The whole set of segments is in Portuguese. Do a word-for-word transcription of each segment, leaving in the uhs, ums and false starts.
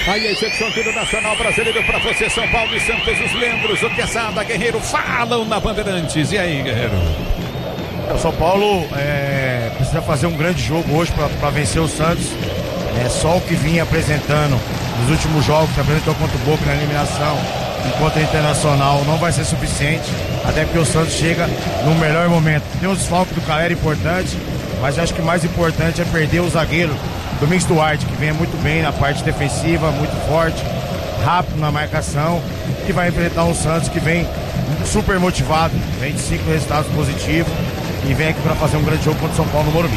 Aí a excepção aqui do Nacional Brasileiro para você, São Paulo e Santos, os Leandros, o Quesada, Guerreiro, falam na Bandeirantes. E aí, Guerreiro? O São Paulo é, precisa fazer um grande jogo hoje para vencer o Santos. É só o que vinha apresentando nos últimos jogos, que apresentou contra o Boca na eliminação, enquanto o Internacional não vai ser suficiente, até porque o Santos chega no melhor momento. Tem os desfalques do Calera importante, mas acho que o mais importante é perder o zagueiro Domingos Duarte, que vem muito bem na parte defensiva, muito forte, rápido na marcação, que vai enfrentar um Santos que vem super motivado, vem de cinco resultados positivos e vem aqui para fazer um grande jogo contra o São Paulo no Morumbi.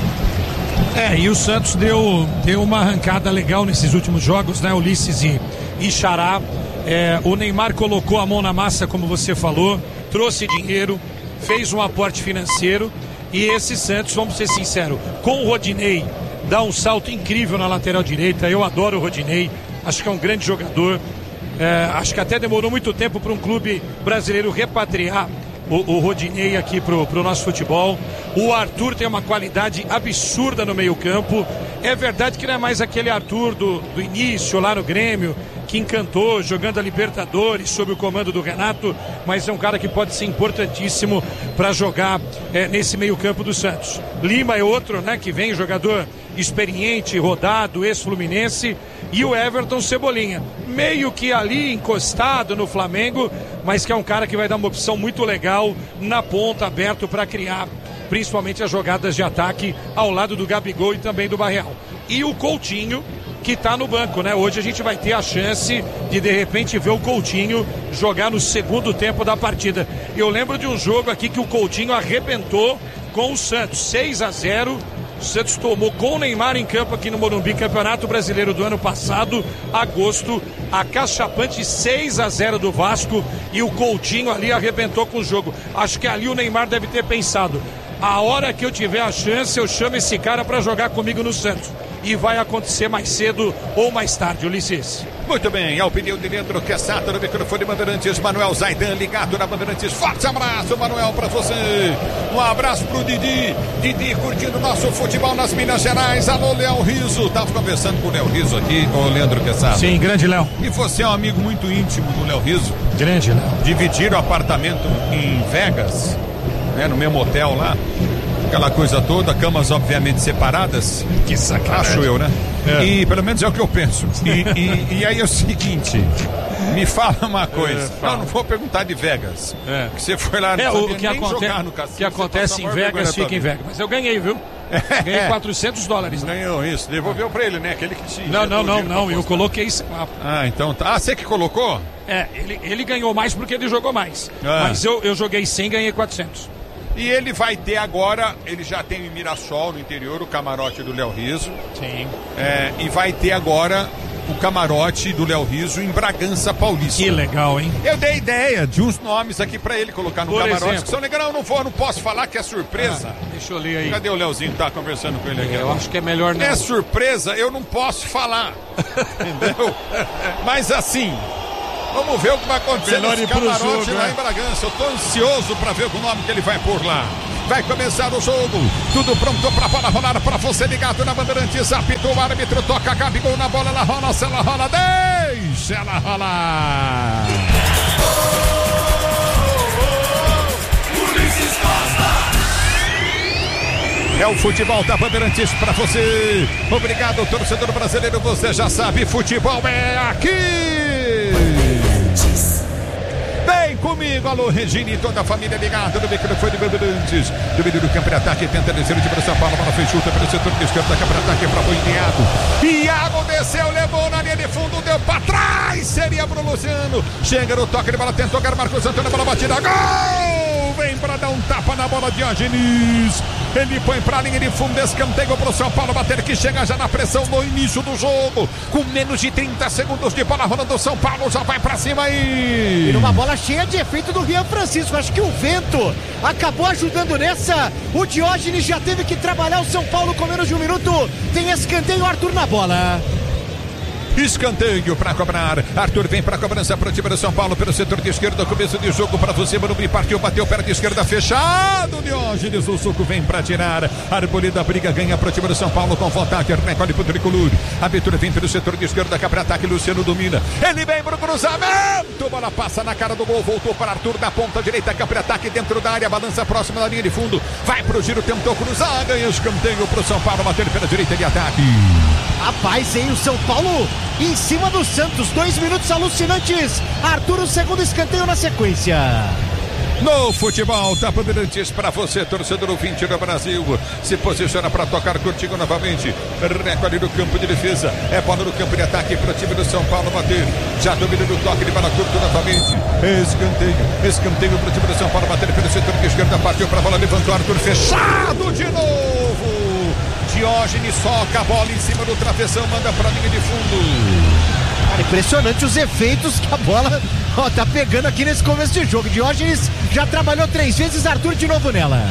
É, e o Santos deu, deu uma arrancada legal nesses últimos jogos, né, Ulisses e, e Xará. É, o Neymar colocou a mão na massa, como você falou, trouxe dinheiro, fez um aporte financeiro, e esse Santos, vamos ser sinceros, com o Rodinei, dá um salto incrível na lateral direita. Eu adoro o Rodinei, acho que é um grande jogador. É, acho que até demorou muito tempo para um clube brasileiro repatriar o, o Rodinei aqui pro, pro nosso futebol. O Arthur tem uma qualidade absurda no meio campo. É verdade que não é mais aquele Arthur do, do início lá no Grêmio, que encantou jogando a Libertadores sob o comando do Renato, mas é um cara que pode ser importantíssimo para jogar é, nesse meio campo do Santos. Lima é outro, né, que vem, jogador experiente, rodado, ex-Fluminense, e o Everton Cebolinha, meio que ali encostado no Flamengo, mas que é um cara que vai dar uma opção muito legal na ponta, aberto para criar principalmente as jogadas de ataque ao lado do Gabigol e também do Barreal. E o Coutinho, que está no banco, né? Hoje a gente vai ter a chance de de repente ver o Coutinho jogar no segundo tempo da partida. Eu lembro de um jogo aqui que o Coutinho arrebentou com o Santos, seis a zero. O Santos tomou com o Neymar em campo aqui no Morumbi, Campeonato Brasileiro do ano passado, agosto, acachapante seis a zero do Vasco, e o Coutinho ali arrebentou com o jogo. Acho que ali o Neymar deve ter pensado: a hora que eu tiver a chance, eu chamo esse cara para jogar comigo no Santos. E vai acontecer mais cedo ou mais tarde, Ulisses. Muito bem, a opinião de Leandro Quesada no microfone Bandeirantes, Manuel Zaidan ligado na Bandeirantes. Forte abraço, Manuel, pra você. Um abraço pro Didi. Didi curtindo nosso futebol nas Minas Gerais. Alô, Léo Riso. Tava conversando com o Léo Riso aqui, com o Leandro Quesada. Sim, grande Léo. E você é um amigo muito íntimo do Léo Riso. Grande Léo. Dividiram o apartamento em Vegas, né, no mesmo hotel lá. Aquela coisa toda, camas obviamente separadas. Que sacanagem. Acho eu, né? É. E pelo menos é o que eu penso. E, e, e aí é o seguinte, me fala uma coisa. É, fala. Não, não vou perguntar de Vegas. É. Que você foi lá, não é, sabia o que nem aconte... jogar no cassino. que acontece em Vegas fica em Vegas. Mas eu ganhei, viu? É. Ganhei quatrocentos dólares. Né? Ganhou isso, devolveu pra ele, né? Aquele que tinha. Não, não, não, não. Eu coloquei isso. Ah, então tá. Ah, você que colocou? É, ele, ele ganhou mais porque ele jogou mais. Ah. Mas eu, eu joguei cem e ganhei quatrocentos. E ele vai ter agora, ele já tem em Mirassol, no interior, o camarote do Léo Riso. Sim. É, e vai ter agora o camarote do Léo Riso em Bragança Paulista. Que legal, hein? Eu dei ideia de uns nomes aqui pra ele colocar no Por camarote, exemplo? que são legal, eu não vou, não posso falar que é surpresa. Ah, deixa eu ler aí. Cadê o Léozinho que tá conversando com ele aqui? É, eu acho que é melhor não. É surpresa, eu não posso falar. Entendeu? Mas assim, vamos ver o que vai acontecer Melhor nesse ir pro camarote jogo, lá é. em Bragança. Eu tô ansioso pra ver o nome que ele vai pôr lá. Vai começar o jogo, tudo pronto pra bola rolar, pra você ligado na Bandeirantes, apitou o árbitro, toca, Gabigol na bola, ela rola, se ela rola, deixa ela rolar. Ulisses Costa. É o futebol da Bandeirantes pra você. Obrigado, torcedor brasileiro, você já sabe, futebol é aqui. Vem comigo, alô Regina e toda a família ligada no microfone de Bandeirantes. Do meio do campo de ataque, tenta descer o time do São Paulo, bola foi chuta pelo setor esquerdo da campo de ataque para o Iago. Iago desceu, levou na linha de fundo, deu para trás, seria pro Luciano. Chega no toque de bola, tentou ganhar Marcos Antônio, bola batida, gol! Vem para dar um tapa na bola de Diógenes. Ele põe pra linha de fundo, escanteio pro São Paulo bater, que chega já na pressão no início do jogo. Com menos de trinta segundos de bola rolando, São Paulo já vai pra cima aí. E numa bola cheia de efeito do Rian Francisco. Acho que o vento acabou ajudando nessa. O Diógenes já teve que trabalhar o São Paulo com menos de um minuto. Tem escanteio, Arthur na bola. escanteio para cobrar. Arthur vem para cobrança para o time do São Paulo pelo setor de esquerda. Começo de jogo para você, Morumbi. Partiu, bateu, perna de esquerda, fechado. Diógenes, o soco vem para tirar. Arboleda briga, ganha para o time do São Paulo com vontade. Recolhe para o tricolor. Abertura vem pelo setor de esquerda, cá para ataque. Luciano domina. Ele vem para o cruzamento. Bola passa na cara do gol. Voltou para Arthur na ponta direita, cá para ataque dentro da área. Balança próxima da linha de fundo. Vai pro giro, tentou cruzar. Ganha escanteio para o São Paulo. Bater pela direita de ataque. Rapaz, hein? O São Paulo em cima do Santos. Dois minutos alucinantes. Arthur, o segundo escanteio na sequência. No futebol, tá Bandeirantes para você, torcedor ouvinte do Brasil. Se posiciona para tocar contigo novamente. Recolhe no campo de defesa. É bola no campo de ataque para o time do São Paulo bater. Já domina no toque de bola curta novamente. Escanteio, escanteio para o time do São Paulo bater pelo setor de esquerda. Partiu para a bola, levantou Arthur, fechado de novo. Diógenes soca a bola em cima do travessão, manda para a linha de fundo. Cara, impressionante os efeitos que a bola ó, tá pegando aqui nesse começo de jogo. Diógenes já trabalhou três vezes, Arthur de novo nela.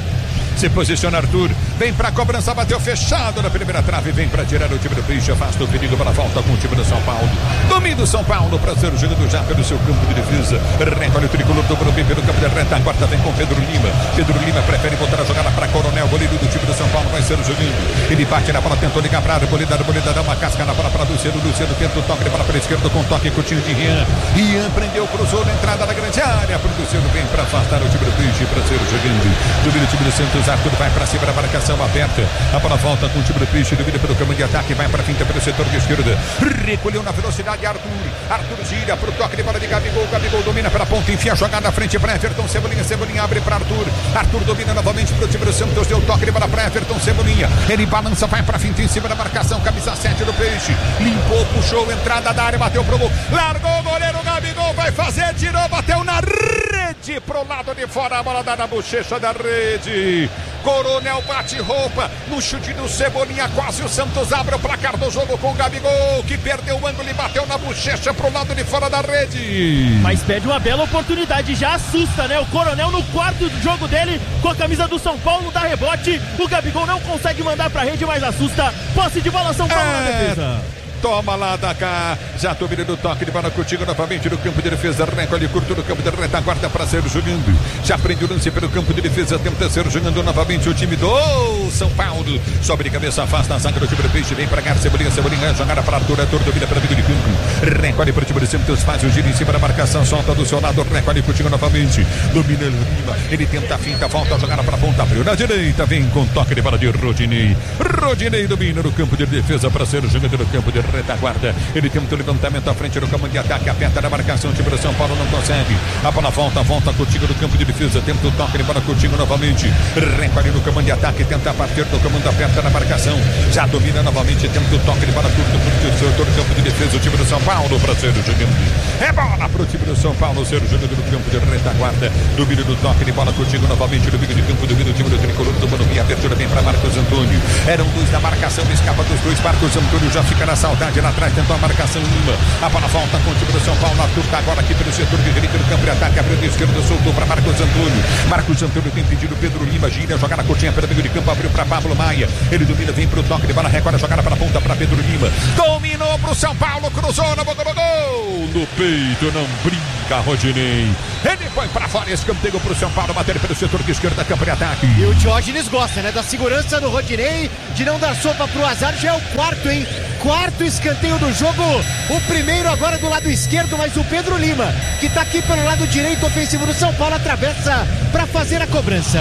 Se posiciona Arthur, vem pra cobrança, bateu fechado na primeira trave, vem pra tirar o time do Peixe, afasta o perigo para a volta com o time do São Paulo. Domínio São Paulo para ser jogando já pelo seu campo de defesa. Recolhe o tricolor do Morumbi pelo campo de reta, a quarta vem com Pedro Lima. Pedro Lima prefere voltar a jogada para Coronel, goleiro do time do São Paulo, vai ser jogando. Ele bate na bola, tentou ligar para a Arboleda, Arboleda dá uma casca na bola para Luciano, Luciano tenta o toque de bola pela esquerda com toque, Coutinho de Rian. Rian prendeu, cruzou na entrada da grande área, pro Luciano vem para afastar o time do Peixe para ser jogando. Domínio o time do Santos, Arthur vai para cima da marcação aberta. A bola volta com o time do Peixe, domina pelo caminho de ataque, vai para a finta pelo setor de esquerda. Recolheu na velocidade Arthur. Arthur gira para o toque de bola de Gabigol. Gabigol domina pela ponta, enfia a jogada na frente para Everton. Cebolinha, Cebolinha abre para Arthur. Arthur domina novamente para o time do Santos. Deu toque de bola para Everton. Cebolinha. Ele balança, vai para a finta em cima da marcação. Camisa sete do Peixe. Limpou, puxou, entrada da área, bateu pro gol. Largou o goleiro Gabigol. Vai fazer, tirou, bateu na rede. Pro lado de fora, a bola dá na bochecha da rede. Coronel bate roupa no chute do Cebolinha, quase o Santos abre o placar do jogo com o Gabigol, que perdeu o ângulo e bateu na bochecha pro lado de fora da rede. Mas pede uma bela oportunidade, já assusta, né? O Coronel no quarto jogo dele com a camisa do São Paulo dá rebote, o Gabigol não consegue mandar pra rede, mas assusta. Posse de bola, São Paulo é... na defesa. Toma lá da cá, já domina do toque de bola contigo novamente no campo de defesa, recolhe curto no campo de retaguarda para ser jogando, já prende o lance pelo campo de defesa, tenta ser jogando novamente o time do São Paulo, sobe de cabeça, afasta a zaga do time do Peixe, vem para cá, Cebolinha, Cebolinha, jogada para Arthur, Arthur domina para o meio de campo, recolhe para o time do Santos, faz o giro em cima da marcação, solta do seu lado, recolhe contigo novamente, domina ele, ele tenta a finta, volta a jogada para a ponta, abriu na direita, vem com toque de bola de Rodinei, Rodinei domina no campo de defesa para ser jogando no campo de retaguarda, ele tenta o levantamento à frente do campo de ataque, aperta na marcação, o time do São Paulo não consegue, a bola volta, volta contigo no campo de defesa, tenta o toque de bola contigo novamente, recolhe no campo de ataque, tenta partir do comando, aperta na marcação, já domina novamente, tenta o toque de bola curto pro setor do campo de defesa, o time do São Paulo para ser jogando, é bola pro time do São Paulo ser jogando no campo de retaguarda, domínio do toque de bola contigo novamente, no meio de campo, domínio do time do tricolor do Morumbi, abertura vem para Marcos Antônio, eram dois na marcação, escapa dos dois, Marcos Antônio já fica na saudade lá atrás, tentou a marcação Lima, a bola volta com o time do São Paulo, Arthur tá agora aqui pelo setor de direito do campo de ataque, abriu de esquerda, soltou para Marcos Antônio, Marcos Antônio tem pedido, Pedro Lima gira, joga na coxinha pelo meio de campo, abriu para Pablo Maia, ele domina, vem pro toque de bola, recolhe a jogada para a ponta para Pedro Lima, dominou pro São Paulo, cruzou na boca do gol, no peito, não brinca Rodinei, ele põe para fora, escanteio pro São Paulo, bater pelo setor de esquerda, campo de ataque. E o Diógenes gosta, né, da segurança do Rodinei, de não dar sopa pro azar, já é o quarto, hein, quarto escanteio do jogo, o primeiro agora do lado esquerdo, mas o Pedro Lima, que tá aqui pelo lado direito ofensivo do São Paulo, atravessa para fazer a cobrança.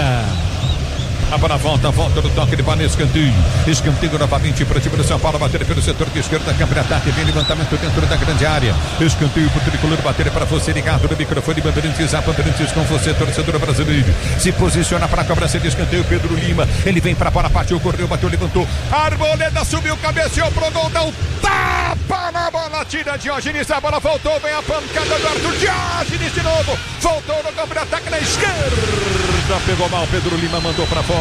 A bola volta, volta no toque de bola, escanteio. Escanteio novamente para o time do São Paulo, bater pelo setor de esquerda, campo de ataque, vem levantamento dentro da grande área. Escanteio para o tricolor, bater para você, ligado no microfone, Bandeirantes, a Bandeirantes com você, torcedor brasileiro. Se posiciona para a cobrança de escanteio, Pedro Lima. Ele vem para a bola, partiu, correu, bateu, levantou. Arboleda subiu, cabeceou pro gol, dá um tapa na bola, tira Diógenes, a bola voltou, vem a pancada do Arthur, Diógenes de novo, voltou no campo de ataque na esquerda, pegou mal, Pedro Lima mandou para fora.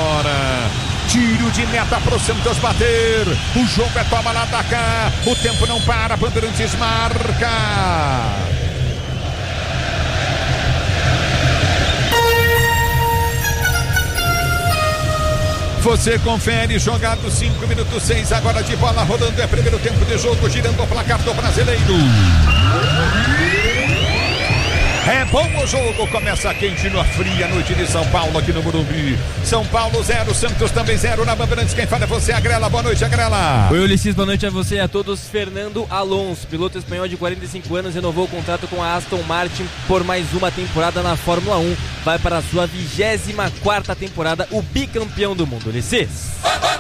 Tiro de meta pro Santos bater. O jogo é toma lá da cá. O tempo não para. Bandeirantes marca. Você confere, jogado cinco minutos seis agora de bola rolando, é primeiro tempo de jogo, girando o placar do Brasileiro. É bom o jogo, começa quente no fria, noite de São Paulo aqui no Morumbi. São Paulo zero, Santos também zero na Bandeirantes. Quem fala é você, Agrela. Boa noite, Agrela. Oi, Ulisses, boa noite a você e a todos. Fernando Alonso, piloto espanhol de quarenta e cinco anos, renovou o contrato com a Aston Martin por mais uma temporada na Fórmula um. Vai para a sua vigésima quarta temporada, o bicampeão do mundo, Ulisses.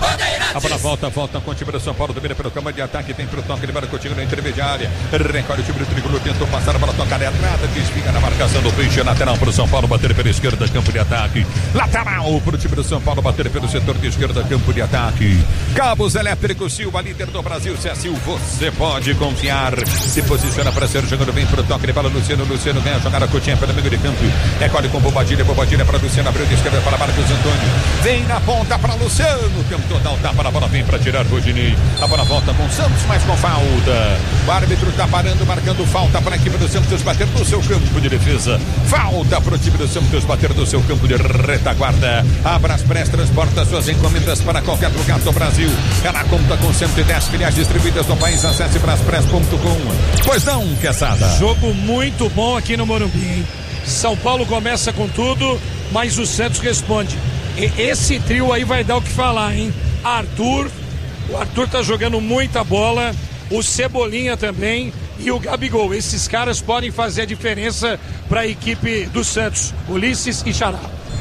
A bola volta, volta com o time do São Paulo, domina pelo campo de ataque, tem pro toque, ele vai contigo na intermediária. Recolhe o time do tricolor, tentou passar a bola, tocar a entrada, desvia na marcação do peixe, lateral pro São Paulo, bater pela esquerda, campo de ataque. Lateral pro time do São Paulo, bater pelo setor de esquerda, campo de ataque. Cabos Elétricos Silva, líder do Brasil, C S U, você pode confiar. Se posiciona para ser jogando bem pro toque de bola, Luciano, Luciano ganha a jogada, Coutinho pelo meio de campo. Recolhe com Bobadilha, Bobadilha para Luciano, abriu de esquerda para Marcos Antônio. Vem na ponta para Luciano, tentou dar o tapa na bola, vem para tirar Rodinei. A bola volta com Santos, mas com falta. O árbitro tá parando, marcando falta para a equipe do Santos bater no seu campo de defesa. Falta para o time do Santos bater no seu campo de retaguarda. A Braspress transporta suas encomendas para qualquer lugar do Brasil. Ela conta com cento e dez filiais distribuídas no país. Acesse braspress ponto com. Pois não, Quesada. Jogo muito bom aqui no Morumbi, hein? São Paulo começa com tudo, mas o Santos responde. E esse trio aí vai dar o que falar, hein? Arthur, o Arthur tá jogando muita bola, o Cebolinha também e o Gabigol. Esses caras podem fazer a diferença para a equipe do Santos, Ulisses e Xará.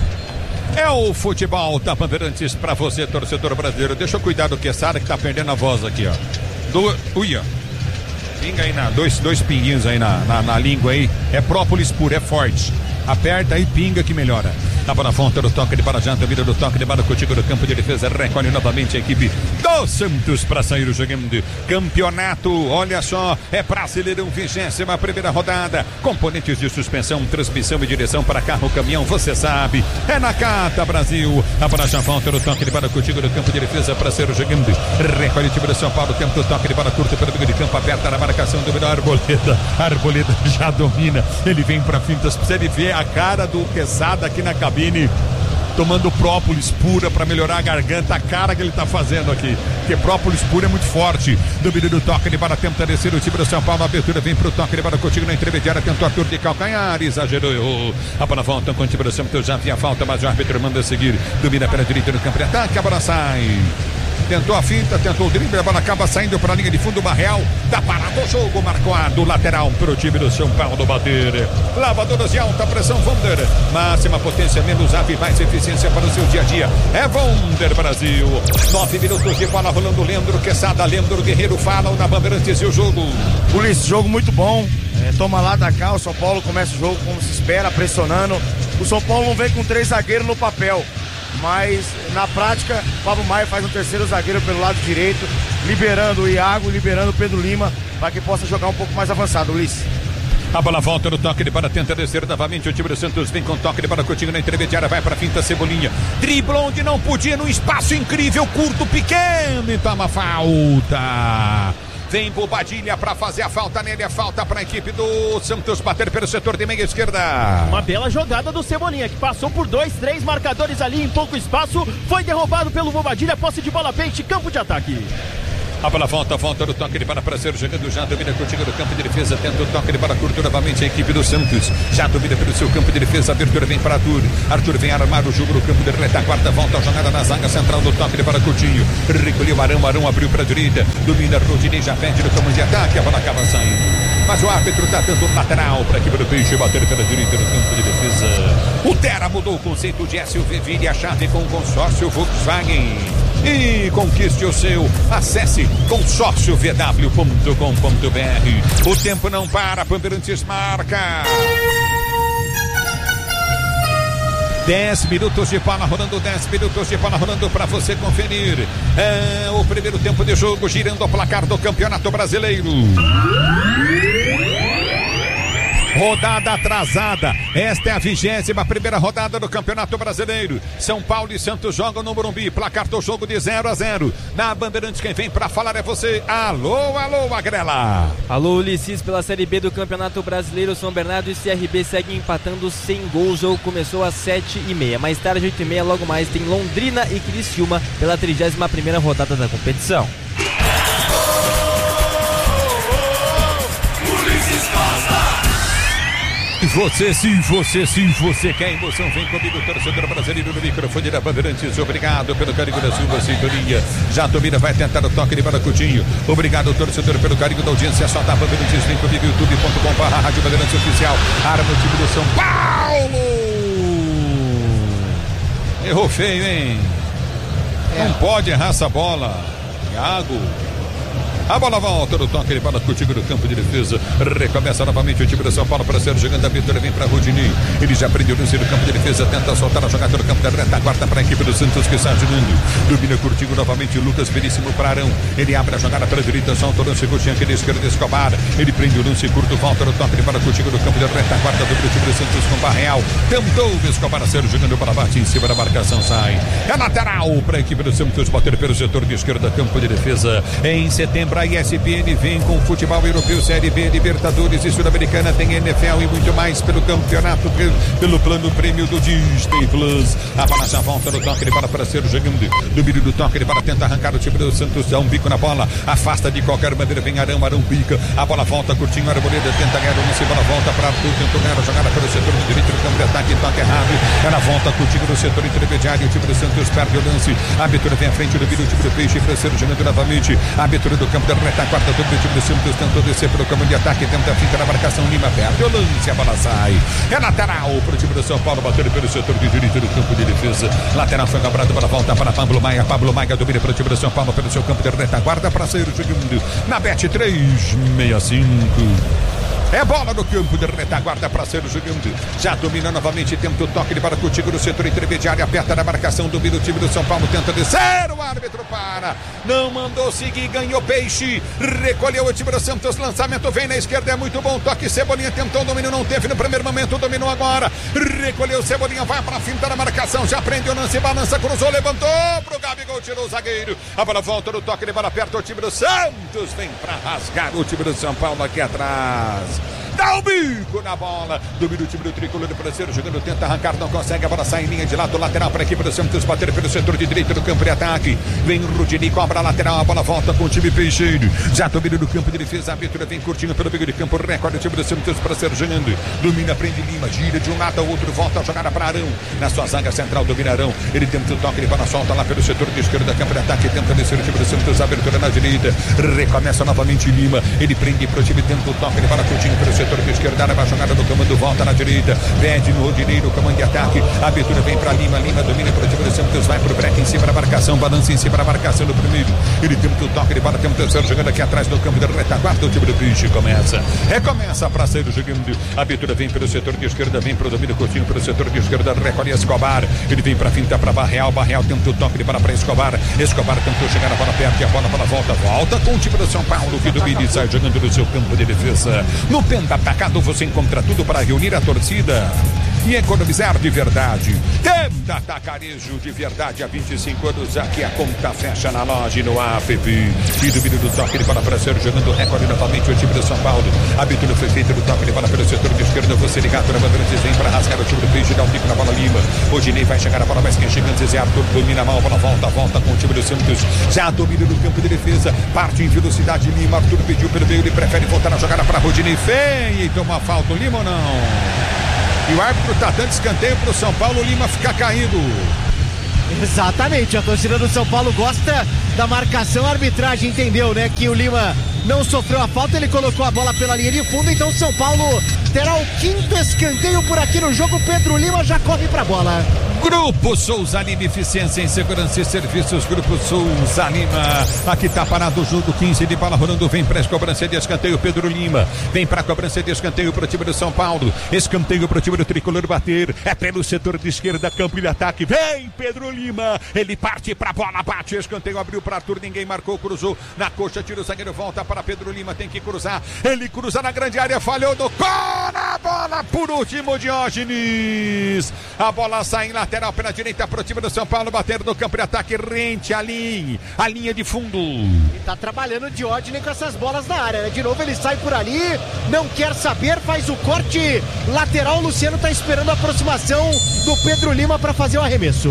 É o futebol da Bandeirantes para você, torcedor brasileiro. Deixa eu cuidar do Quesada que tá perdendo a voz aqui, ó. Do, ui, ó. Pinga aí, na, dois, dois pinguinhos aí na, na, na língua aí. É própolis puro, é forte. Aperta aí, pinga que melhora. A bola fonte do toque de bola, já vida do toque de bola contigo do campo de defesa. Recolhe novamente a equipe do Santos para sair o jogando campeonato. Olha só, é Brasileirão, vigésima primeira rodada. Componentes de suspensão, transmissão e direção para carro, caminhão, você sabe. É na Cata Brasil. A bola já volta do toque de bola contigo do campo de defesa para sair o jogando. Recolhe o time do São Paulo, tempo do toque de bola curto pelo meio de campo, aperta na marcação do melhor Arboleda. Arboleda já domina. Ele vem para fintas, precisa ele ver a cara do Quesada aqui na cabine, tomando própolis pura para melhorar a garganta, a cara que ele tá fazendo aqui, porque própolis pura é muito forte. Domínio do toque de bola, tenta descer o time do São Paulo, a abertura vem pro toque de bola contigo na intermediária, tentou Arthur de calcanhar, exagerou, errou. A bola volta com o time do Santos, já havia falta, mas o árbitro manda seguir, domina pela direita no campo de ataque, a bola sai. Tentou a finta, tentou o drible, a bola acaba saindo para a linha de fundo, Barreal, dá parado o jogo, marcado, lateral para o time do São Paulo bater. Lavadoras de alta pressão, Wonder, máxima potência, menos ave, mais eficiência para o seu dia a dia, é Wonder Brasil. Nove minutos de bola rolando, Leandro Quesada, Leandro Guerreiro falam na Bandeirantes e o jogo. Ulisses, jogo muito bom, é, toma lá da cá, o São Paulo começa o jogo como se espera, pressionando. O São Paulo não vem com três zagueiros no papel, mas na prática Pablo Maia faz um terceiro zagueiro pelo lado direito, liberando o Iago, liberando o Pedro Lima para que possa jogar um pouco mais avançado, Ulisses. A bola volta no toque de bola, tenta descer novamente o time do Santos, vem com toque de bola contigo na intermediária, vai para finta, Cebolinha, dribla onde não podia, num espaço incrível, curto, pequeno, e toma falta. Vem Bobadilha para fazer a falta nele, é falta para a equipe do Santos bater pelo setor de meia esquerda. Uma bela jogada do Cebolinha, que passou por dois, três marcadores ali em pouco espaço, foi derrubado pelo Bobadilha, posse de bola, peixe, campo de ataque. A bola volta, volta no toque de bola para ser jogando, já domina contigo no campo de defesa, tenta o toque de bola curto novamente a equipe do Santos, já domina pelo seu campo de defesa, a abertura vem para Arthur, Arthur vem armar o jogo no campo de retaguarda, volta a jogada na zaga central do toque de bola Coutinho, recolheu Arão, Arão abriu para a direita, domina Rodinei, já perde no campo de ataque, a bola acaba saindo, mas o árbitro está dando lateral para a equipe do Peixe bater pela direita no campo de defesa. O Terra mudou o conceito de S U V, vire a chave com o consórcio Volkswagen e conquiste o seu. Acesse consórcio v w ponto com ponto b r. O tempo não para, Bandeirantes marca. dez minutos de bola rolando, dez minutos de bola rolando para você conferir. É o primeiro tempo de jogo, girando o placar do Campeonato Brasileiro. Rodada atrasada. Esta é a vigésima primeira rodada do Campeonato Brasileiro. São Paulo e Santos jogam no Morumbi. Placar do jogo de zero a zero. Na Bandeirantes, quem vem pra falar é você. Alô, alô, Magrela. Alô, Ulisses, pela Série B do Campeonato Brasileiro. São Bernardo e C R B seguem empatando sem gol. O jogo começou às sete e meia. Mais tarde, oito e meia, logo mais, tem Londrina e Criciúma pela trigésima primeira rodada da competição. Você sim, você sim, você quer emoção, vem comigo, torcedor brasileiro no microfone da Bandeirantes. Obrigado pelo carinho da sua sintonia. Já domina, vai tentar o toque de Baracutinho. Obrigado, torcedor, pelo carinho da audiência. Só da Bandeirantes, vem comigo, youtube ponto com barra Rádio Bandeirantes Oficial. Arma o time do São Paulo. Errou feio, hein? É. Não pode errar essa bola. Thiago. A bola volta no toque, ele bola contigo no campo de defesa. Recomeça novamente o time do São Paulo para ser jogando a vitória. Vem para Rodinei. Ele já prendeu no no campo de defesa. Tenta soltar a jogada no campo da retaguarda para a equipe do Santos que está jogando. Domina curtindo novamente o Lucas Veríssimo para Arão. Ele abre a jogada pela direita. Solta o lance curtinho aqui na esquerda. Escobar. Ele prende o lance curto. Volta no toque, ele bola contigo no campo da retaguarda do time do Santos com Barreal. Tentou o Escobar a ser jogando para bate em cima da marcação. Sai. É lateral para a equipe do Santos bater pelo setor de esquerda. Campo de defesa. Em setembro. A E S P N vem com futebol europeu, Série B, Libertadores e Sul-Americana, tem N F L e muito mais pelo campeonato, pelo plano prêmio do Disney Plus. A bola já volta no toque, ele bola para ser jogando. Domínio do toque, ele bola tenta arrancar o time do Santos, dá um bico na bola, afasta de qualquer maneira, vem Arão, Arão pica, a bola volta, curtinho, Arboleda tenta ganhar o lance, bola volta para Arthur, tentou ganhar a jogada pelo setor de direito do campo de ataque, toque errado, ela volta curtindo no setor intermediário, o time do Santos perde o lance, a abertura vem à frente, domínio o time do Peixe, Franceiro jogando novamente, a abertura do campo da reta, quarta do time do Santos, tentou descer pelo campo de ataque, tenta a finta na marcação, Lima perde o lance, a bola sai, é lateral para o time do São Paulo, batendo pelo setor de direito do campo de defesa, lateral foi cobrado para volta para Pablo Maia, Pablo Maia domina para o time do São Paulo, pelo seu campo de retaguarda, para sair o segundo, na Bet três sessenta e cinco. É bola no campo de retaguarda para ser o jogando. Já domina novamente, tenta o toque de para contigo no setor intermediário, aperta na marcação, domina o time do São Paulo, tenta descer, o árbitro para, não mandou seguir, ganhou Peixe, recolheu o time do Santos, lançamento vem na esquerda, é muito bom, toque, Cebolinha tentou o domínio, não teve no primeiro momento, dominou agora, recolheu Cebolinha, vai para a finta na marcação, já prendeu o lance, balança, cruzou, levantou pro Gabigol, tirou o zagueiro, a bola volta no toque de bola, aperta o time do Santos, vem para rasgar o time do São Paulo aqui atrás. Dá o bico na bola, domina o time do tricolor do Brasileiro, jogando, tenta arrancar, não consegue, a bola sai em linha de lado, lateral para a equipe do Santos, bater pelo setor de direito do campo de ataque, vem o Rudini, cobra a lateral, a bola volta com o time Peixeiro, já domina no campo de defesa, a abertura vem curtindo pelo meio de campo, recorde o time do Santos para ser jogando, domina, prende Lima, gira de um lado ao outro, volta a jogada para Arão, na sua zaga central, domina Arão, ele tenta o toque, ele bola solta lá pelo setor de esquerda, campo de ataque, tenta descer o time do Santos, abertura na direita, recomeça novamente Lima, ele prende para o time, tenta o toque, ele bola curtindo pelo setor de esquerda, vai jogada do comando, volta na direita, pede no Rodinei, no comando de ataque, a abertura vem para Lima, Lima domina para o time do Santos, vai para o break em cima da marcação, balança em cima da marcação no primeiro, ele tenta o toque, ele bota, tem um terceiro jogando aqui atrás do campo da retaguarda, o time do Peixe começa, recomeça para sair jogando, a abertura vem pelo setor de esquerda, vem para o domínio curtinho pelo setor de esquerda, recolhe Escobar, ele vem para finta para Barreal, Barreal tenta o toque, ele bola para Escobar, Escobar tentou chegar, a bola perde, a bola, a bola volta, volta com o time do São Paulo, que domina e sai jogando no seu campo de defesa, no Penta Atacado você encontra tudo para reunir a torcida e economizar de verdade. Tenta Atacarejo de verdade há vinte e cinco anos. Aqui a conta fecha na loja e no app. E domínio do toque de bola para ser jogando recorde novamente o time do São Paulo. A abertura foi feita do toque de bola pelo setor de esquerda. Você ligado na Bandeirantes vem para rasgar o time do Peixe, dá um pico na bola Lima. O Dinei vai chegar a bola, mas quem chega antes é Arthur, domina mal, a bola volta, volta com o time do Santos. Já domina no campo de defesa, parte em velocidade Lima. Arthur pediu pelo meio, ele prefere voltar a jogada para Rodinei. Feia e toma falta o Lima ou não? E o árbitro tá dando escanteio pro São Paulo, o Lima fica caído. Exatamente, a torcida do São Paulo gosta da marcação, a arbitragem entendeu, né, que o Lima não sofreu a falta, ele colocou a bola pela linha de fundo, então o São Paulo terá o quinto escanteio por aqui no jogo. Pedro Lima já corre pra bola. Grupo Souza Lima, eficiência em segurança e serviços. Grupo Souza Lima, aqui tá parado o jogo, quinze de bola rolando, vem pra cobrança de escanteio, Pedro Lima, vem pra cobrança de escanteio pro time do São Paulo, escanteio pro time do tricolor bater, é pelo setor de esquerda, campo de ataque, vem Pedro Lima, ele parte pra bola, bate, escanteio, abriu pra Arthur, ninguém marcou, cruzou na coxa, tira o zagueiro, volta para Pedro Lima, tem que cruzar, ele cruza na grande área, falhou no Corabá! bola por último, Diógenes. A bola sai em lateral pela direita pro time do São Paulo, bater no campo de ataque rente a linha, a linha de fundo. E tá trabalhando o Diógenes com essas bolas na área, né? De novo ele sai por ali, não quer saber, faz o corte lateral. O Luciano tá esperando a aproximação do Pedro Lima para fazer o arremesso.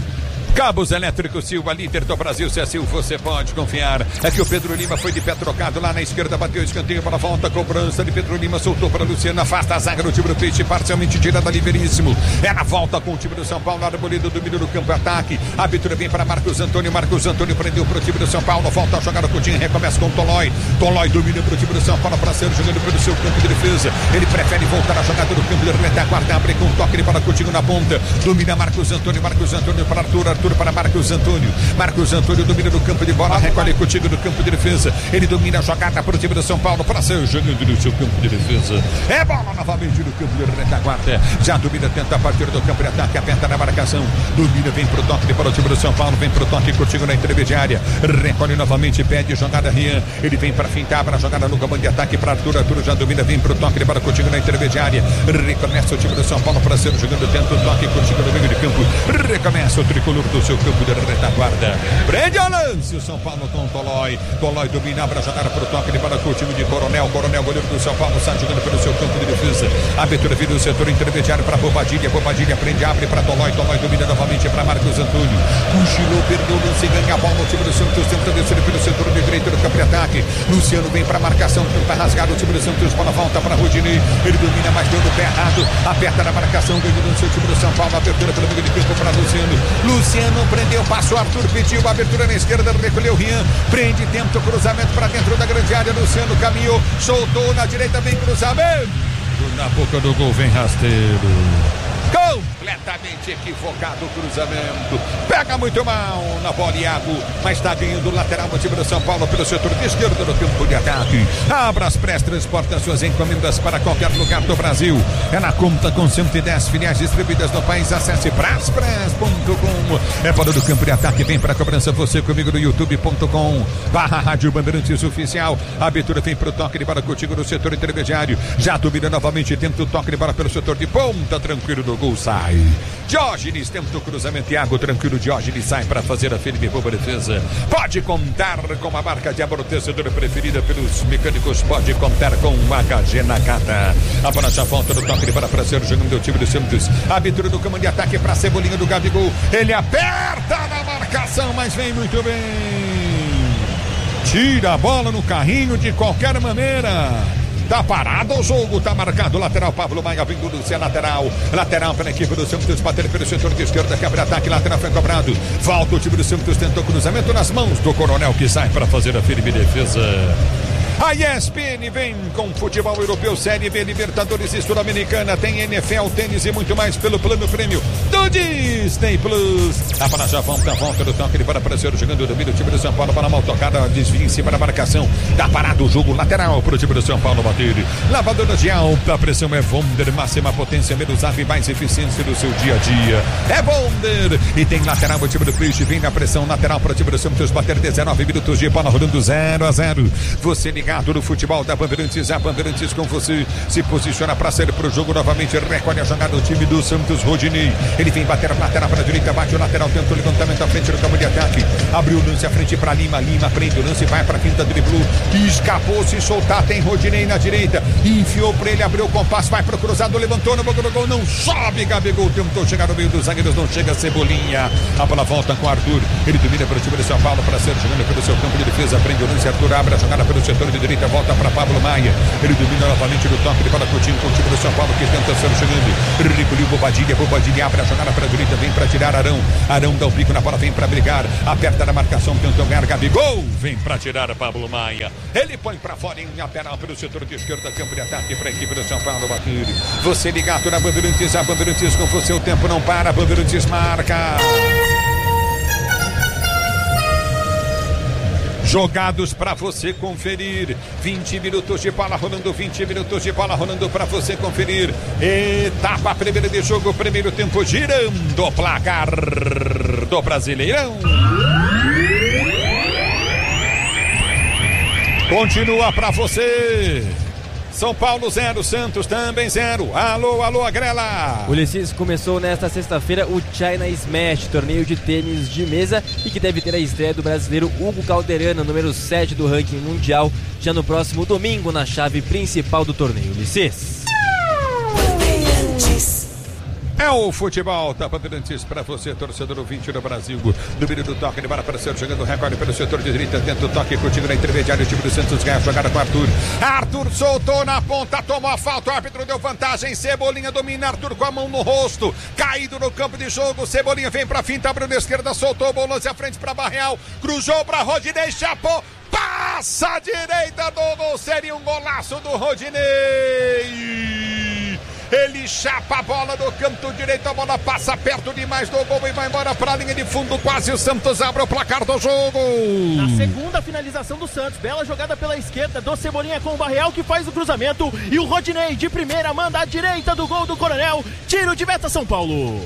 Cabos Elétricos Silva, líder do Brasil. Se é Silva, você pode confiar. É que o Pedro Lima foi de pé trocado lá na esquerda, bateu escanteio para a volta, cobrança de Pedro Lima, soltou para Luciano, afasta a zaga do time do Peixe, parcialmente tirada ali, Veríssimo. É na volta com o time do São Paulo, Arboleda domina no campo, ataque. A abertura vem para Marcos Antônio, Marcos Antônio prendeu para o time do São Paulo, volta a jogar o Coutinho, recomeça com o Tolói. Tolói domina para o time do São Paulo, para ser jogando pelo seu campo de defesa. Ele prefere voltar a jogada do campo de retaguarda, abre com um toque para Coutinho na ponta. Domina Marcos Antônio, Marcos Antônio para Arthur, Arthur para Marcos Antônio. Marcos Antônio domina no campo de bola, recolhe Coutinho no campo de defesa. Ele domina a jogada para o time do São Paulo, para ser jogando no seu campo de defesa. É bola novamente no campo de retaguarda. Já domina, tenta a partir do campo de ataque, aperta na marcação. Domina, vem pro toque para o time do São Paulo, vem pro toque, Coutinho na intermediária. Recolhe novamente, pede jogada Rian. Ele vem para fintar para a jogada no campo de ataque para Arthur. Arthur já domina, vem pro toque para Coutinho na intermediária. Recomeça o time do São Paulo para ser jogando, tenta o toque, Coutinho no meio de campo. Recomeça o tricolor do seu campo de retaguarda. Prende ao lance o São Paulo com Tolói. Tolói domina para jogar para o toque para o time de Coronel. Coronel, goleiro do São Paulo, sai jogando pelo seu campo de defesa. Abertura vira o setor intermediário para Bobadilha. Bobadilha prende, abre para Tolói. Tolói domina novamente para Marcos Antônio. Cochilou, perdeu, não se ganha a bola. O time do Santos tenta descer pelo setor de direito do campo de ataque. Luciano vem para a marcação, tenta rasgar o time do Santos. Bola volta para Rodinei. Ele domina, mas deu no pé errado. Aperta na marcação, ganhou no seu time do São Paulo. Abertura pelo meio de campo para Luciano. Luciano prendeu, passou Arthur, pediu a abertura na esquerda, recolheu Rian, prende, tenta o cruzamento para dentro da grande área. Luciano caminhou, soltou na direita, vem cruzamento. Na boca do gol vem rasteiro. Completamente equivocado o cruzamento. Pega muito mal na bola, Iago, mas está ganhando o lateral do time do São Paulo pelo setor de esquerda do campo de ataque. Abra as Press, transporta suas encomendas para qualquer lugar do Brasil. É na conta com cento e dez filiais distribuídas no país. Acesse braspress ponto com. É bola do campo de ataque, vem para a cobrança você comigo no youtube ponto com barra Rádio Bandeirantes Oficial. A abertura vem para o toque de bola contigo no setor intermediário. Já domina novamente, tenta o toque de bola pelo setor de ponta, tranquilo do gol, sai. Diógenes tenta o cruzamento, Iago, tranquilo, Diógenes sai para fazer a firme e boa defesa. Pode contar com a marca de amortecedor preferida pelos mecânicos, pode contar com o H G Nakata. A bola já volta no toque de bola para ser jogando do time do Santos. A abertura do comando de ataque para a Cebolinha do Gabigol. Ele aperta na marcação, mas vem muito bem. Tira a bola no carrinho de qualquer maneira. Tá parado o jogo, tá marcado. Lateral, Pablo Maia vindo do seu lateral. Lateral pela equipe do Santos, bater pelo setor de esquerda, quebra ataque, lateral foi cobrado. Volta o time do Santos, tentou cruzamento nas mãos do Coronel, que sai para fazer a firme defesa. A E S P N vem com futebol europeu, Série B, Libertadores e Sul-Americana. Tem N F L, tênis e muito mais pelo plano prêmio do Disney Plus. A bola já volta, volta do toque, ele para aparecer jogando o domínio do time do São Paulo. Para mal tocada, desvia em cima da marcação. Dá parado o jogo lateral para o time do São Paulo bater. Lavadora de alta pressão é Wonder, máxima potência, menos ar e mais eficiência do seu dia a dia. É Wonder. E tem lateral o time do Peixe, vem na pressão lateral para o time do Santos bater. Dezenove minutos de bola rolando zero a zero. Você liga do futebol da Bandeirantes, a Bandeirantes com você se posiciona para sair para o jogo novamente, recolhe a jogada do time do Santos, Rodinei, ele vem bater a lateral para a direita, bate o lateral, tenta o levantamento à frente do campo de ataque, abriu o lance à frente para Lima, Lima prende o lance, vai para a quinta, driblou, escapou, se soltar, tem Rodinei na direita, enfiou para ele, abriu o compasso, vai para o cruzado, levantou no boca do gol, não sobe, Gabigol tentou chegar no meio dos zagueiros, não chega, Cebolinha, a bola volta com Arthur, ele domina para o time de São Paulo para ser jogando pelo seu campo de defesa, prende o lance, Arthur abre a jogada pelo setor de direita, volta para Pablo Maia, ele domina novamente no toque de bola Coutinho, com o time do São Paulo que tenta ser chegando, recolheu Bobadilha, Bobadilha abre a jogada para a direita, vem para tirar Arão, Arão dá o pico na bola, vem para brigar, aperta na marcação, tentou ganhar Gabigol, vem para tirar Pablo Maia, ele põe para fora em lateral pelo setor de esquerda, campo de ataque para a equipe do São Paulo bater, você ligado na Bandeirantes, a Bandeirantes com você, o tempo não para, a Bandeirantes marca. Jogados para você conferir. vinte minutos de bola rolando, vinte minutos de bola rolando para você conferir. Etapa primeira de jogo, primeiro tempo girando o placar do Brasileirão. Continua para você. São Paulo zero, Santos também zero. Alô, alô, Agrela. O Ulisses começou nesta sexta-feira o China Smash, torneio de tênis de mesa, e que deve ter a estreia do brasileiro Hugo Calderano, número sete do ranking mundial, já no próximo domingo na chave principal do torneio. Ulisses. É o futebol, tá Bandeirantes para você, torcedor ouvinte do Brasil. Domínio do toque de bola para ser jogando recorde pelo setor de direita, dentro do toque, contigo na intermediária, o time do Santos ganha a jogada com Arthur. Arthur soltou na ponta, tomou a falta, o árbitro deu vantagem, Cebolinha domina, Arthur com a mão no rosto, caído no campo de jogo, Cebolinha vem pra finta, abriu na esquerda, soltou, bom lance à frente pra Barreal, cruzou pra Rodinei, chapou, passa a direita do gol, seria um golaço do Rodinei. Ele chapa a bola do canto direito, a bola passa perto demais do gol e vai embora para a linha de fundo, quase o Santos abre o placar do jogo. Na segunda finalização do Santos, bela jogada pela esquerda do Cebolinha com o Barreal que faz o cruzamento e o Rodinei de primeira manda à direita do gol do Coronel, tiro de meta São Paulo.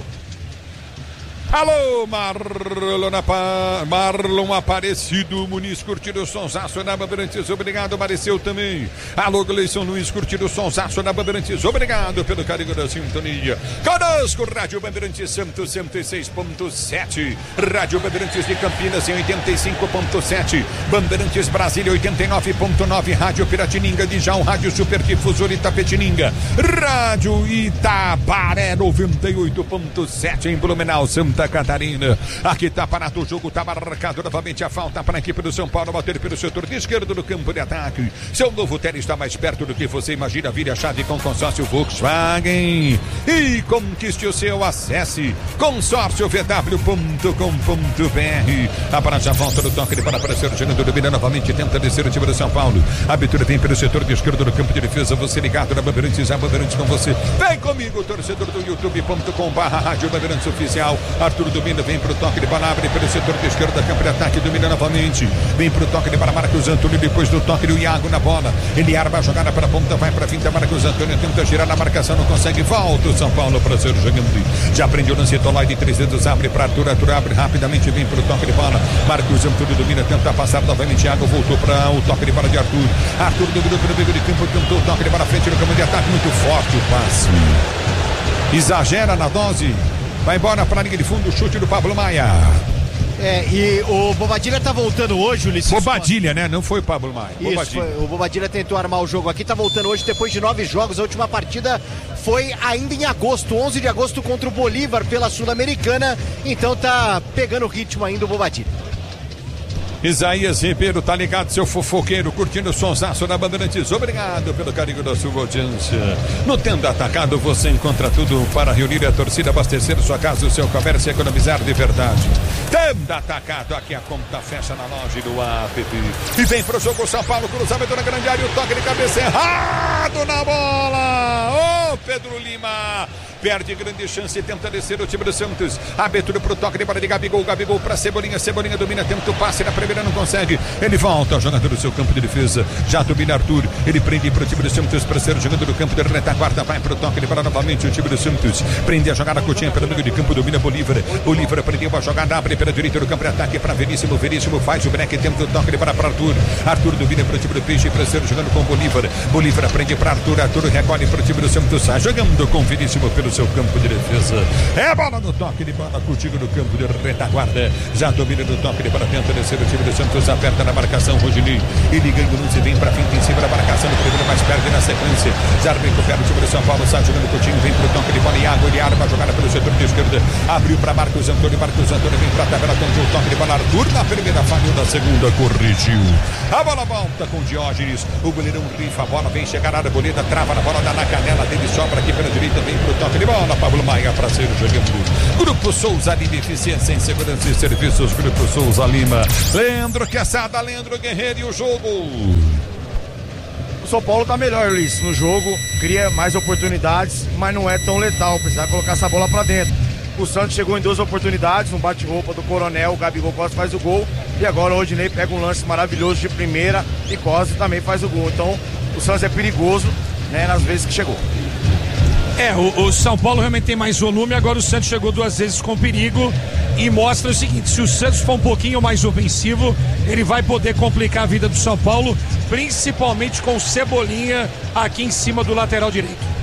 Alô, Marlon, Marlon Aparecido Muniz, curtindo o sonsaço na Bandeirantes, obrigado, apareceu também. Alô, Gleison Luiz, curtindo o sonsaço na Bandeirantes, obrigado pelo carinho da sintonia. Conosco, Rádio Bandeirantes Santos cento e seis ponto sete, Rádio Bandeirantes de Campinas em oitenta e cinco ponto sete, Bandeirantes Brasília oitenta e nove ponto nove, Rádio Piratininga de Jão, Rádio Super Difusor Itapetininga, Rádio Itabaré noventa e oito ponto sete em Blumenau, Santa Catarina. Aqui tá parado o jogo, tá marcado novamente a falta para a equipe do São Paulo bater pelo setor de esquerdo do campo de ataque. Seu novo Tele está mais perto do que você imagina. Vire a chave com consórcio Volkswagen e conquiste o seu. Acesse consórcio v w ponto com ponto b r. A para já volta do toque de bola para ser jogando, domina novamente, tenta descer o time do São Paulo. A abertura vem pelo setor de esquerdo do campo de defesa. Você ligado na Bandeirantes, a Bandeirantes com você. Vem comigo, torcedor do youtube ponto com barra rádio Bandeirantes oficial. Arthur domina, vem pro toque de bola, abre pelo setor de esquerda, campo de ataque, domina novamente, vem pro toque de bola, Marcos Antônio, depois do toque do Iago na bola, ele arma a jogada para a ponta, vai pra finta, Marcos Antônio tenta girar na marcação, não consegue, volta o São Paulo para ser jogando, já prendeu o lance, Tolói de três dedos, abre para Arthur, Arthur abre rapidamente, vem pro toque de bola, Marcos Antônio domina, tenta passar novamente, Iago voltou para o toque de bola de Arthur, Arthur dominou pelo meio de campo, tentou o toque de bola frente no campo de ataque, muito forte o passe, exagera na dose. Vai embora para a linha de fundo, o chute do Pablo Maia. É, e o Bobadilha tá voltando hoje, Ulisses. Bobadilha, né? Não foi o Pablo Maia. Isso, Bobadilha. Foi, o Bobadilha tentou armar o jogo aqui, tá voltando hoje depois de nove jogos. A última partida foi ainda em agosto, onze de agosto, contra o Bolívar pela Sul-Americana. Então tá pegando o ritmo ainda o Bobadilha. Isaías Ribeiro, tá ligado, seu fofoqueiro, curtindo o sonsaço da Bandeirantes. Obrigado pelo carinho da sua audiência. No Tenda Atacado você encontra tudo para reunir a torcida, abastecer sua casa, o seu comércio e economizar de verdade. Tenda Atacado, aqui a conta fecha na loja do app. E vem pro jogo São Paulo, cruzamento na grande área, o toque de cabeça errado na bola. Ô, Pedro Lima. Perde grande chance, tenta descer o time do Santos. Abertura pro toque de bola de Gabigol. Gabigol pra Cebolinha. Cebolinha domina, tenta o passe na primeira, não consegue. Ele volta ao jogador do seu campo de defesa. Já domina Arthur. Ele prende pro time do Santos para ser jogando no campo de retaguarda. Vai pro toque de bola novamente o time do Santos. Prende a jogada Coutinho pelo meio de campo, domina Bolívar. Bolívar prendeu a jogada, abre pela direita do campo de ataque para Veríssimo. Veríssimo faz o break, tenta o toque de bola para Arthur. Arthur domina pro time do Peixe para ser jogando com Bolívar. Bolívar prende para Arthur. Arthur recolhe pro time do Santos. Sai jogando com Veríssimo pelo seu campo de defesa. É bola no toque de bola contigo no campo de retaguarda. Já domina no toque de bola, tenta descer o time do Santos, aperta na marcação Rodinei. Ele ganha o lance, vem pra frente em cima da marcação do primeiro, mais perde na sequência. Já recupera o time do São Paulo, sai jogando Coutinho, vem pro toque de bola, Iago, ele arma a jogada pelo setor de esquerda, abriu pra Marcos Antônio, Marcos Antônio vem pra tabela, tentou o toque de bola, Arthur na primeira, falhou na segunda, corrigiu. A bola volta com Diógenes, o goleirão rifa a bola, vem chegar na Arboleda, trava na bola, dá na canela dele, sobra aqui pela direita, vem pro toque de bola, Pablo Maia para ser jogando. Grupo Souza Lima, eficiência em segurança e serviços, Grupo Souza Lima. Leandro Quesada, Leandro Guerreiro e o jogo. O São Paulo tá melhor, Luiz, no jogo, cria mais oportunidades, mas não é tão letal, precisa colocar essa bola pra dentro. O Santos chegou em duas oportunidades, um bate-roupa do Coronel, o Gabigol Costa faz o gol, e agora o Rodinei pega um lance maravilhoso de primeira e Costa também faz o gol. Então o Santos é perigoso, né, nas vezes que chegou. É, o, o São Paulo realmente tem mais volume, agora o Santos chegou duas vezes com perigo e mostra o seguinte, se o Santos for um pouquinho mais ofensivo, ele vai poder complicar a vida do São Paulo, principalmente com o Cebolinha aqui em cima do lateral direito.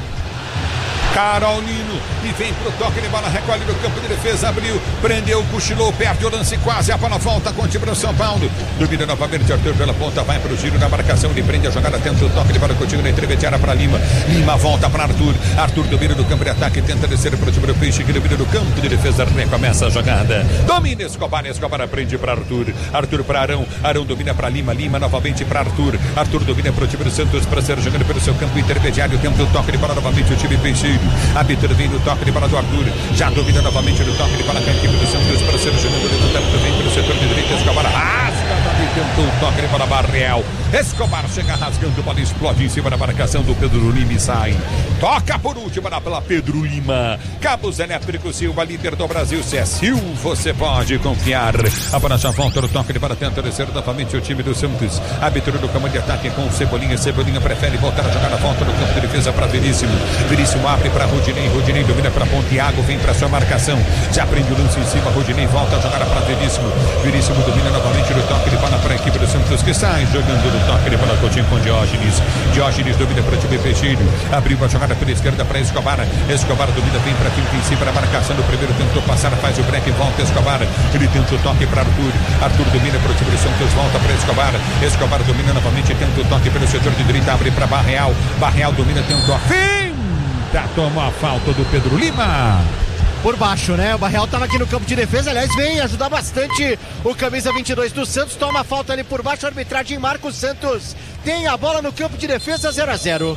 Carolino, e vem pro toque de bola, recolhe no campo de defesa, abriu, prendeu, cochilou, perde o lance quase, a bola volta com o time do São Paulo, domina novamente Arthur pela ponta, vai pro giro na marcação, ele prende a jogada, tenta o toque de bola contigo na intermediária para Lima, Lima volta para Arthur, Arthur domina no campo de ataque, tenta descer pro time do Peixe, que domina no campo de defesa, recomeça a jogada, domina Escobar, Escobar prende para Arthur, Arthur para Arão, Arão domina para Lima, Lima novamente para Arthur, Arthur domina pro time do Santos, para ser jogando pelo seu campo intermediário, tenta o toque de bola novamente o time Peixe. Árbitro vem no toque de bola do Arthur, já domina novamente no toque de bola com a equipe do Santos, para ser jogando levantamento, vem pelo setor de direita, Escobar rasga, Davi tentou o toque de bola, Barreal, Escobar chega rasgando, bola explode em cima da marcação do Pedro Lima e sai, toca por último pela Pedro Lima, Cabos Elétrico Silva, líder do Brasil, se é Sil, você pode confiar, a bola já volta no toque de bola, tenta descer novamente o time do Santos, árbitro do campo de ataque com o Cebolinha, Cebolinha prefere voltar a jogar a volta no campo de defesa para Veríssimo, Veríssimo abre para Rodinei, Rodinei domina para Pontiago, vem para sua marcação, já prende o lance em cima, Rodinei volta a jogar para Veríssimo, Veríssimo domina novamente no toque de bola para a equipe do Santos, que sai jogando no toque de bola com Diógenes, Diógenes domina para o time Peixeiro, abriu a jogada pela esquerda para Escobar, Escobar domina, vem para quem em cima da marcação do primeiro, tentou passar, faz o break, volta Escobar, ele tenta o toque para Arthur, Arthur domina para o time do Santos, volta para Escobar, Escobar domina novamente, tenta o toque pelo setor de direita, abre para Barreal, Barreal domina, tentou a fim, tomou a falta do Pedro Lima. Por baixo, né? O Barreal estava aqui no campo de defesa, aliás, vem ajudar bastante o camisa vinte e dois do Santos, toma a falta ali por baixo, a arbitragem marca o Santos, tem a bola no campo de defesa, zero a zero.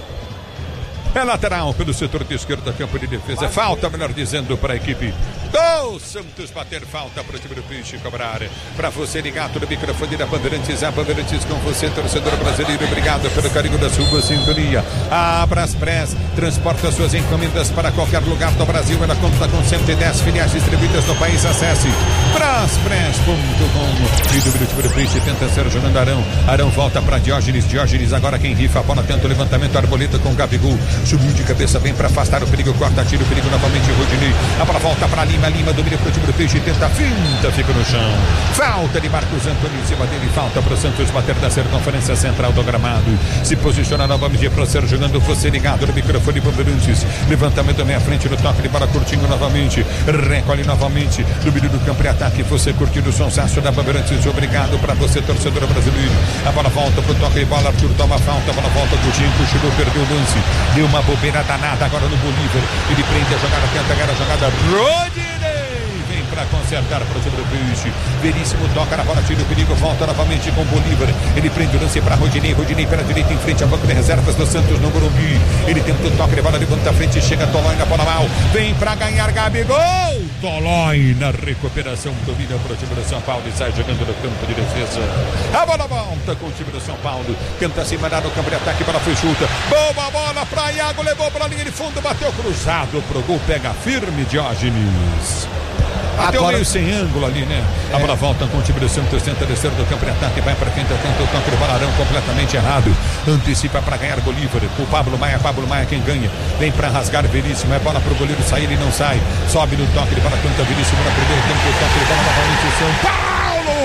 É lateral pelo setor de esquerda, campo de defesa. Falta, melhor dizendo, para a equipe do Santos bater falta para o time do Peixe cobrar. Para você ligado no microfone da Bandeirantes, a Bandeirantes com você, torcedor brasileiro. Obrigado pelo carinho da sua sintonia. A Braspress transporta suas encomendas para qualquer lugar do Brasil. Ela conta com cento e dez filiais distribuídas no país. Acesse braspress ponto com. E do time do Peixe tenta ser jogando Arão. Arão volta para Diógenes. Diógenes agora quem rifa a bola, tenta o levantamento. Arboleta com Gabigol. Subiu de cabeça, vem para afastar o perigo, corta, tira o perigo novamente, Rodinei, a bola volta para Lima, Lima domina para o time do Peixe, tenta, finta, fica no chão, falta de Marcos Antônio em cima dele, falta para o Santos bater da circunferência central do gramado, se posiciona novamente para ser jogando, você ligado no microfone Bandeirantes, levantamento também à frente do toque de bola, curtindo novamente, recolhe novamente, domínio do campo de ataque, você curtindo o sonsaço da Bandeirantes, obrigado para você, torcedor brasileiro, a bola volta para o toque de bola, Arthur toma falta, a bola volta, curtindo, puxou, perdeu o lance, deu uma bobeira danada agora no Bolívar, ele prende a jogada, tenta ganhar a jogada, Rodinei vem para consertar para o time do Peixe, Veríssimo toca na bola, tira o perigo, volta novamente com o Bolívar, ele prende o lance para Rodinei, Rodinei pela direita em frente ao banco de reservas do Santos no Morumbi, ele tenta o toque de bola, levanta a frente, chega Tolói na bola mal, vem para ganhar Gabigol, Tolói na recuperação, domina para o time do São Paulo e sai jogando no campo de defesa, a bola volta com o time do São Paulo, tenta se mandar no campo de ataque, bola foi chuta, boa bola para Iago, levou para a linha de fundo, bateu cruzado pro gol, pega firme Diógenes. Bateu Agora... meio sem ângulo ali, né? A bola volta com o time do Santos, tenta descer do campo de ataque, vai para quem tenta o toque do Balarão, completamente errado. Antecipa para ganhar Bolívar, o Pablo Maia, Pablo Maia quem ganha. Vem para rasgar Veríssimo, é bola pro goleiro sair, ele não sai. Sobe no toque de bola, canta Veríssimo na primeira, tenta o toque de bola novamente São Paulo!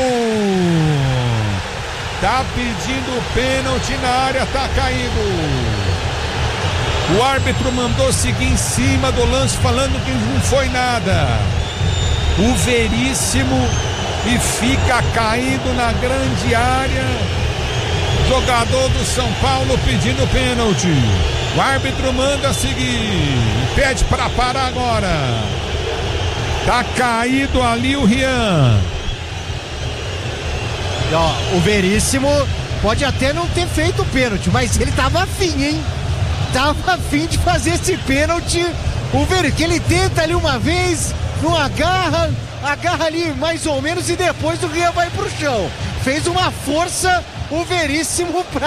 Tá pedindo pênalti na área, tá caído. O árbitro mandou seguir em cima do lance, falando que não foi nada. O Veríssimo e fica caído na grande área. Jogador do São Paulo pedindo pênalti. O árbitro manda seguir. Pede para parar agora. Tá caído ali o Rian. E, ó, o Veríssimo pode até não ter feito o pênalti, mas ele tava afim, hein? Tava afim de fazer esse pênalti. O Ver que ele tenta ali uma vez, não agarra, agarra ali mais ou menos e depois o Rian vai pro chão. Fez uma força o Veríssimo pra